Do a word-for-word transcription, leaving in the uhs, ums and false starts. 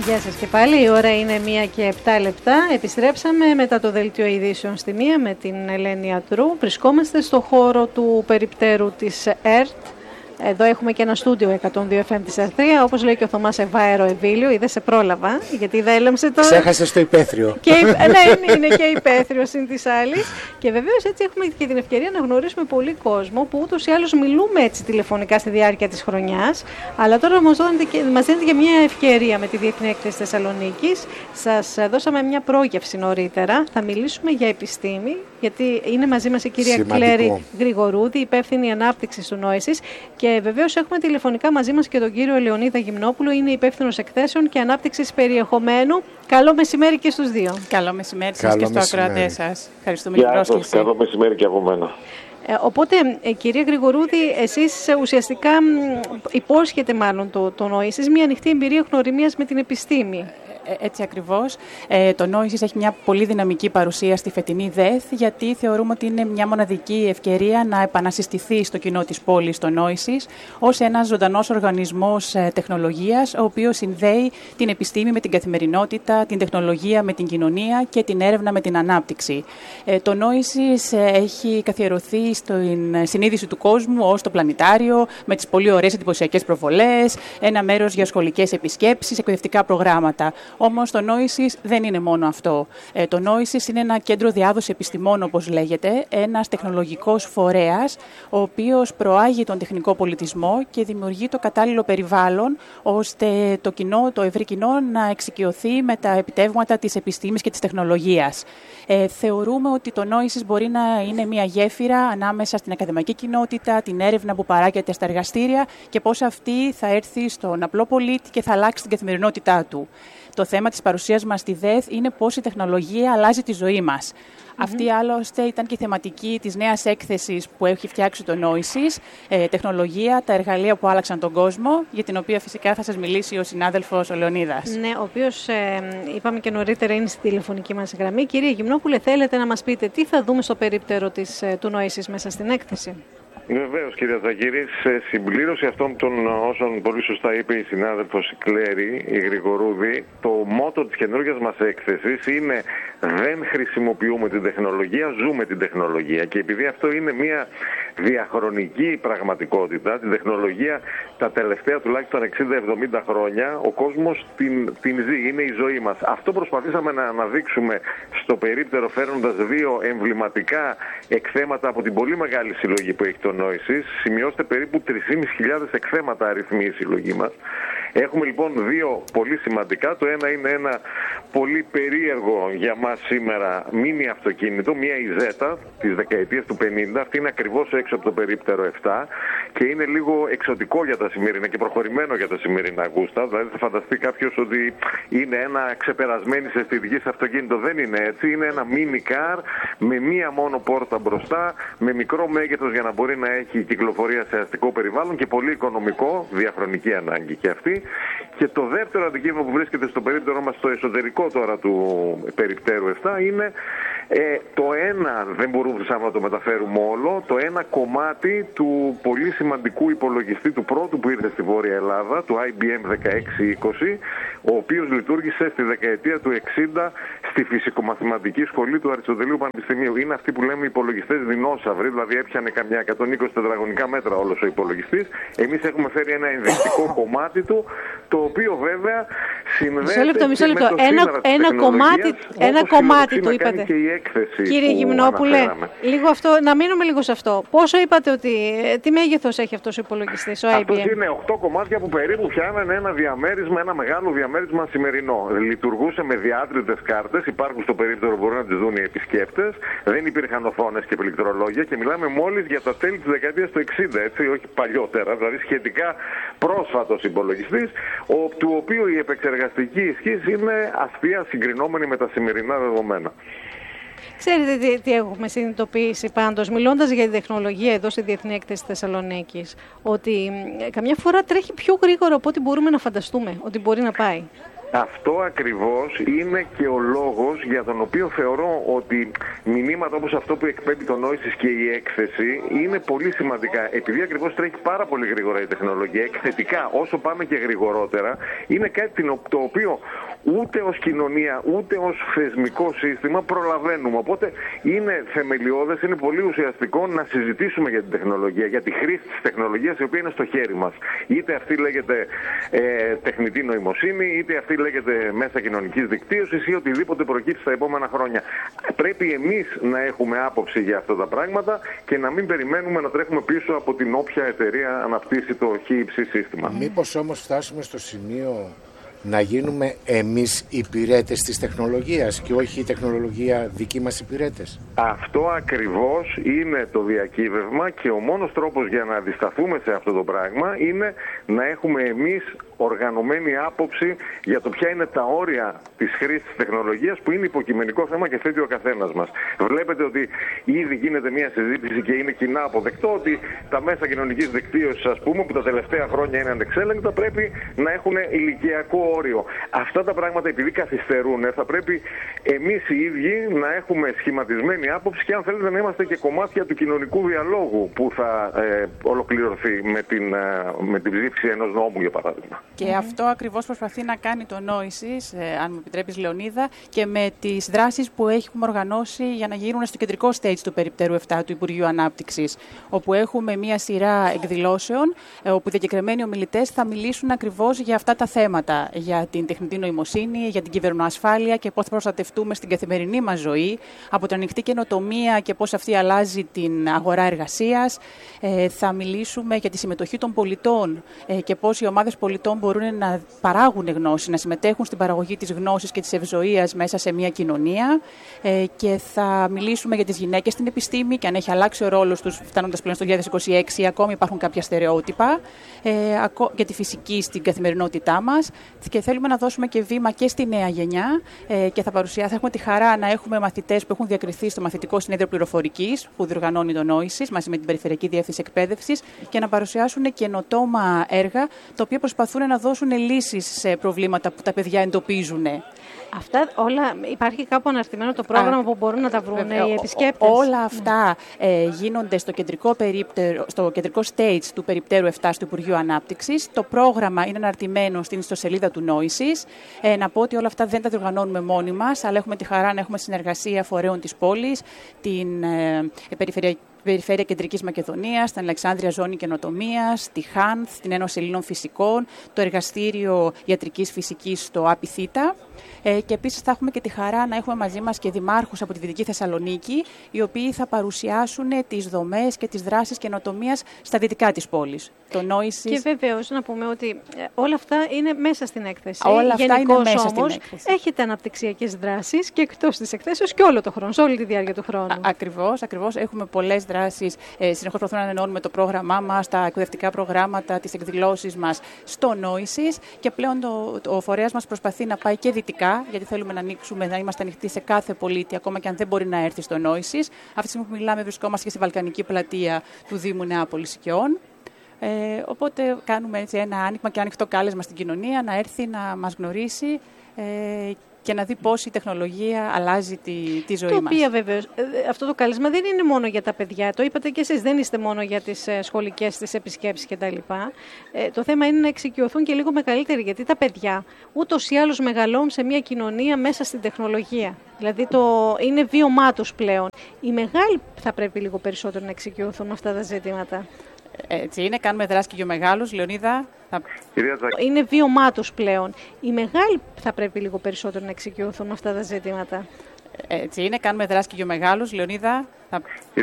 Γεια σας και πάλι. Η ώρα είναι μία και επτά λεπτά. Επιστρέψαμε μετά το δελτίο ειδήσεων στη μία με την Ελένη Ιατρού. Βρισκόμαστε στο χώρο του περιπτέρου της ΕΡΤ. Εδώ έχουμε και ένα στούντιο εκατόν δύο εφ εμ της Ερθρία. Όπως λέει και ο Θωμάς Ευάερο Ευήλιο, είδε σε πρόλαβα, γιατί δεν έλαμψε το. Ξέχασε το υπαίθριο. Και, ναι, είναι και υπαίθριο συν της άλλης. Και βεβαίως έτσι έχουμε και την ευκαιρία να γνωρίσουμε πολύ κόσμο που ούτως ή άλλως μιλούμε έτσι τηλεφωνικά στη διάρκεια της χρονιάς. Αλλά τώρα μας δίνετε και μια ευκαιρία με τη Διεθνή Έκθεση Θεσσαλονίκης. Σας δώσαμε μια πρόγευση νωρίτερα. Θα μιλήσουμε για επιστήμη, γιατί είναι μαζί μας η κυρία Σημαντικό. Κλέρη Γρηγορούδη, υπεύθυνη ανάπτυξης του Νόησης. Και βεβαίως έχουμε τηλεφωνικά μαζί μας και τον κύριο Λεωνίδα Γυμνόπουλο, είναι υπεύθυνος εκθέσεων και ανάπτυξης περιεχομένου. Καλό μεσημέρι και στους δύο. Καλό μεσημέρι σας και στο ακροατέ σας. Ευχαριστούμε για την πρόσκληση. Καλό μεσημέρι και από μένα. Ε, οπότε, ε, κυρία Γρηγορούδη, εσείς ε, ουσιαστικά μ, υπόσχετε μάλλον το, το Νόησης μια ανοιχτή εμπειρία γνωριμίας με την επιστήμη. Έτσι ακριβώς. Ε, το Νόησης έχει μια πολύ δυναμική παρουσία στη φετινή ΔΕΘ, γιατί θεωρούμε ότι είναι μια μοναδική ευκαιρία να επανασυστηθεί στο κοινό της πόλης το Νόησης ως ένας ζωντανός οργανισμός ε, τεχνολογίας, ο οποίος συνδέει την επιστήμη με την καθημερινότητα, την τεχνολογία με την κοινωνία και την έρευνα με την ανάπτυξη. Ε, το Νόησης ε, έχει καθιερωθεί στην συνείδηση του κόσμου ως το πλανητάριο, με τις πολύ ωραίες εντυπωσιακές προβολές, ένα μέρος για σχολικές επισκέψεις, εκπαιδευτικά προγράμματα. Όμως το Νόησης δεν είναι μόνο αυτό. Ε, το Νόησης είναι ένα κέντρο διάδοση επιστημών, όπως λέγεται, ένας τεχνολογικός φορέας, ο οποίος προάγει τον τεχνικό πολιτισμό και δημιουργεί το κατάλληλο περιβάλλον, ώστε το κοινό, το ευρύ κοινό να εξοικειωθεί με τα επιτεύγματα της επιστήμης και της τεχνολογίας. Ε, θεωρούμε ότι το Νόησης μπορεί να είναι μια γέφυρα ανάμεσα στην ακαδημαϊκή κοινότητα, την έρευνα που παράγεται στα εργαστήρια και πώς αυτή θα έρθει στον απλό πολίτη και θα αλλάξει την καθημερινότητά του. Το θέμα της παρουσίας μας στη ΔΕΘ είναι πώς η τεχνολογία αλλάζει τη ζωή μας. Mm-hmm. Αυτή άλλωστε ήταν και η θεματική της νέας έκθεσης που έχει φτιάξει το Νόησης, ε, τεχνολογία, τα εργαλεία που άλλαξαν τον κόσμο, για την οποία φυσικά θα σας μιλήσει ο συνάδελφος ο Λεωνίδας. Ναι, ο οποίος ε, είπαμε και νωρίτερα είναι στη τηλεφωνική μας γραμμή. Κυρία Γυμνόπουλε, θέλετε να μας πείτε τι θα δούμε στο περίπτερο της, ε, του Νόησης μέσα στην έκθεση? Βεβαίως, κύριε Ζαγύρη, σε συμπλήρωση αυτών των όσων πολύ σωστά είπε η συνάδελφος Κλέρη, η Γρηγορούδη, το μότο της καινούργιας μας έκθεσης είναι «Δεν χρησιμοποιούμε την τεχνολογία, ζούμε την τεχνολογία». Και επειδή αυτό είναι μια διαχρονική πραγματικότητα, την τεχνολογία τα τελευταία τουλάχιστον εξήντα εβδομήντα χρόνια, ο κόσμος την, την ζει, είναι η ζωή μας. Αυτό προσπαθήσαμε να αναδείξουμε στο περίπτερο, φέρνοντας δύο εμβληματικά εκθέματα από την πολύ μεγάλη συλλογή που έχει το Νόησης. Σημειώστε περίπου τρεις χιλιάδες πεντακόσια εκθέματα αριθμεί η συλλογή μας. Έχουμε λοιπόν δύο πολύ σημαντικά. Το ένα είναι ένα πολύ περίεργο για μας σήμερα μίνι αυτοκίνητο, μια Ιζέτα της δεκαετίας του πενήντα. Αυτή είναι ακριβώς έξω από το περίπτερο επτά και είναι λίγο εξωτικό για τα σημερινά και προχωρημένο για τα σημερινά γούστα. Δηλαδή θα φανταστεί κάποιος ότι είναι ένα ξεπερασμένης αισθητικής αυτοκίνητο. Δεν είναι έτσι. Είναι ένα mini car με μία μόνο πόρτα μπροστά, με μικρό μέγεθος για να μπορεί να έχει κυκλοφορία σε αστικό περιβάλλον και πολύ οικονομικό, διαχρονική ανάγκη και αυτή. Και το δεύτερο αντικείμενο που βρίσκεται στο περίπτερό μας, στο εσωτερικό τώρα του περιπτέρου επτά, είναι ε, το ένα, δεν μπορούμε να το μεταφέρουμε όλο, το ένα κομμάτι του πολύ σημαντικού υπολογιστή του πρώτου που ήρθε στη Βόρεια Ελλάδα, του άι μπι εμ δεκαέξι είκοσι, ο οποίος λειτουργήσε στη δεκαετία του εξήντα στη φυσικομαθηματική σχολή του Αριστοτελείου Πανεπιστημίου. Είναι αυτοί που λέμε υπολογιστές δεινόσαυροι, δηλαδή έπιανε καμιά εκατόν είκοσι τετραγωνικά μέτρα όλος ο υπολογιστής. Εμείς έχουμε φέρει ένα ενδεικτικό κομμάτι του, το οποίο βέβαια συνδέεται μισό λεπτό, μισό λεπτό. με το ένα, ένα κομμάτι, ένα κομμάτι του είπατε. Και η έκθεση. Κύριε Γυμνόπουλε, λίγο αυτό, να μείνουμε λίγο σε αυτό. Πόσο είπατε ότι, τι μέγεθος έχει αυτός ο υπολογιστής, ο άι μπι εμ? Αυτός είναι οκτώ κομμάτια που περίπου πιάνανε ένα διαμέρισμα, ένα μεγάλο διαμέρισμα σημερινό. Λειτουργούσε με διάτριτες κάρτες, υπάρχουν στο περίπτερο, μπορούν να τις δουν οι επισκέπτες. Δεν υπήρχαν οθόνες και πληκτρολόγια και μιλάμε μόλις για τα τέλη της δεκαετίας του εξήντα, έτσι, όχι παλιότερα, δηλαδή σχετικά πρόσφατος υπολογιστής, του οποίου η επεξεργαστική ισχύς είναι αστεία συγκρινόμενη με τα σημερινά δεδομένα. Ξέρετε τι, τι έχουμε συνειδητοποιήσει πάντως, μιλώντας για την τεχνολογία εδώ στη Διεθνή Έκθεση Θεσσαλονίκης, ότι καμιά φορά τρέχει πιο γρήγορα από ό,τι μπορούμε να φανταστούμε ότι μπορεί να πάει. Αυτό ακριβώς είναι και ο λόγος για τον οποίο θεωρώ ότι μηνύματα όπως αυτό που εκπέμπει το Noisis και η έκθεση είναι πολύ σημαντικά. Επειδή ακριβώς τρέχει πάρα πολύ γρήγορα η τεχνολογία, εκθετικά όσο πάμε και γρηγορότερα, είναι κάτι το οποίο ούτε ως κοινωνία ούτε ως θεσμικό σύστημα προλαβαίνουμε. Οπότε είναι θεμελιώδες, είναι πολύ ουσιαστικό να συζητήσουμε για την τεχνολογία, για τη χρήση της τεχνολογίας η οποία είναι στο χέρι μας. Είτε αυτή λέγεται ε, τεχνητή νοημοσύνη, είτε αυτή λέγεται μέσα κοινωνικής δικτύωσης ή οτιδήποτε προκύψει στα επόμενα χρόνια. Πρέπει εμείς να έχουμε άποψη για αυτά τα πράγματα και να μην περιμένουμε να τρέχουμε πίσω από την όποια εταιρεία αναπτύσσει το χύψη σύστημα. Μήπως όμως φτάσουμε στο σημείο να γίνουμε εμείς υπηρέτες της τεχνολογίας και όχι η τεχνολογία δικοί μας υπηρέτες? Αυτό ακριβώς είναι το διακύβευμα και ο μόνος τρόπος για να αντισταθούμε σε αυτό το πράγμα είναι να έχουμε εμείς οργανωμένη άποψη για το ποια είναι τα όρια της χρήσης της τεχνολογίας, που είναι υποκειμενικό θέμα και θέτει ο καθένας μας. Βλέπετε ότι ήδη γίνεται μια συζήτηση και είναι κοινά αποδεκτό ότι τα μέσα κοινωνικής δικτύωσης, ας πούμε, που τα τελευταία χρόνια είναι ανεξέλεγκτα, πρέπει να έχουν ηλικιακό όριο. Αυτά τα πράγματα, επειδή καθυστερούν, θα πρέπει εμείς οι ίδιοι να έχουμε σχηματισμένη άποψη και αν θέλετε να είμαστε και κομμάτια του κοινωνικού διαλόγου που θα ε, ολοκληρωθεί με την, ε, με την ψήφιση ενός νόμου, για παράδειγμα. Και mm-hmm. αυτό ακριβώς προσπαθεί να κάνει το Noisis, ε, αν μου επιτρέπεις, Λεωνίδα, και με τις δράσεις που έχουμε οργανώσει για να γίνουν στο κεντρικό stage του Περιπτέρου επτά του Υπουργείου Ανάπτυξης, όπου έχουμε μία σειρά εκδηλώσεων, ε, όπου διακεκριμένοι ομιλητές θα μιλήσουν ακριβώς για αυτά τα θέματα, για την τεχνητή νοημοσύνη, για την κυβερνοασφάλεια και πώς θα προστατευτούμε στην καθημερινή μας ζωή, από την ανοιχτή καινοτομία και πώς αυτή αλλάζει την αγορά εργασίας. Ε, θα μιλήσουμε για τη συμμετοχή των πολιτών ε, και πώς οι ομάδες πολιτών μπορούν να παράγουν γνώση, να συμμετέχουν στην παραγωγή της γνώσης και της ευζοίας μέσα σε μια κοινωνία. Ε, και θα μιλήσουμε για τις γυναίκες στην επιστήμη και αν έχει αλλάξει ο ρόλος τους φτάνοντας πλέον στο δύο χιλιάδες είκοσι έξι, ακόμη υπάρχουν κάποια στερεότυπα, ε, για τη φυσική στην καθημερινότητά μας. Και θέλουμε να δώσουμε και βήμα και στη νέα γενιά ε, και θα παρουσιάσουμε, έχουμε τη χαρά να έχουμε μαθητές που έχουν διακριθεί στο Μαθητικό Συνέδριο Πληροφορικής που διοργανώνει το Noisis μαζί με την Περιφερειακή Διεύθυνση Εκπαίδευσης και να παρουσιάσουν καινοτόμα έργα τα οποία προσπαθούν να δώσουν λύσεις σε προβλήματα που τα παιδιά εντοπίζουν. Αυτά όλα, υπάρχει κάπου αναρτημένο το πρόγραμμα Α, που μπορούν να τα βρουν βέβαια, οι επισκέπτες? Όλα αυτά ε, γίνονται στο κεντρικό, περίπτερο, στο κεντρικό stage του Περιπτέρου επτά του Υπουργείου Ανάπτυξης. Το πρόγραμμα είναι αναρτημένο στην ιστοσελίδα του Noisis. Ε, να πω ότι όλα αυτά δεν τα διοργανώνουμε μόνοι μας, αλλά έχουμε τη χαρά να έχουμε συνεργασία φορέων της πόλης, την ε, Περιφερειακή Περιφέρεια Κεντρικής Μακεδονίας, την Αλεξάνδρεια Ζώνη Καινοτομίας, τη ΧΑΝΘ, την Ένωση Ελλήνων Φυσικών, το Εργαστήριο Ιατρικής Φυσικής στο ΑΠΙΘΙΤΑ. Ε, και επίσης θα έχουμε και τη χαρά να έχουμε μαζί μας και δημάρχους από τη Δυτική Θεσσαλονίκη, οι οποίοι θα παρουσιάσουν τις δομές και τις δράσεις καινοτομίας στα δυτικά της πόλης. Το Noisis... Και βεβαίως να πούμε ότι όλα αυτά είναι μέσα στην έκθεση. Όλα αυτά Γενικώς είναι μέσα όμως, στην έκθεση. Έχετε αναπτυξιακές δράσεις και εκτός της εκθέσεως και όλο το χρόνο, σε όλη τη διάρκεια του χρόνου. Α, ακριβώς, ακριβώς. Έχουμε πολλές δράσεις. Ε, συνεχώς προσπαθούμε να ενώνουμε το πρόγραμμά μας, τα εκπαιδευτικά προγράμματα, τις εκδηλώσεις μας στο Noisis και πλέον το, το, ο φορέας μας προσπαθεί να πάει και δυτικά, γιατί θέλουμε να ανοίξουμε, να είμαστε ανοιχτοί σε κάθε πολίτη, ακόμα και αν δεν μπορεί να έρθει στο Noisis. Αυτή τη στιγμή που μιλάμε, βρισκόμαστε και στη Βαλκανική πλατεία του Δήμου Νεάπολης Οικειών. Ε, οπότε κάνουμε έτσι ένα άνοιγμα και ανοιχτό κάλεσμα στην κοινωνία να έρθει να μας γνωρίσει ε, και να δει πώς η τεχνολογία αλλάζει τη, τη ζωή το μας. οποίο βεβαίως, αυτό το κάλεσμα δεν είναι μόνο για τα παιδιά, το είπατε και εσείς, δεν είστε μόνο για τις σχολικές τις επισκέψεις κτλ. Ε, το θέμα είναι να εξοικειωθούν και λίγο με καλύτερη, γιατί τα παιδιά ούτως ή άλλως μεγαλώνουν σε μια κοινωνία μέσα στην τεχνολογία. Δηλαδή το, είναι βίωμά τους πλέον. Οι μεγάλοι θα πρέπει λίγο περισσότερο να εξοικειωθούν με αυτά τα ζητήματα. Έτσι είναι, κάνουμε δράση και για μεγάλους, Λεωνίδα. Θα... Είναι βίωμά τους πλέον. Οι μεγάλοι θα πρέπει λίγο περισσότερο να εξοικειωθούν με αυτά τα ζητήματα. Έτσι είναι, κάνουμε δράση και για μεγάλους, Λεωνίδα. Θα...